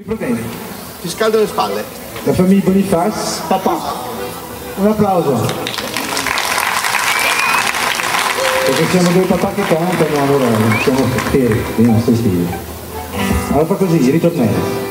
Problemi. Ti scaldo le spalle. La famiglia Bonifaz, papà. Un applauso. Perché siamo due papà che cantano, allora siamo fieri dei nostri figli. Allora fa così, ritornello.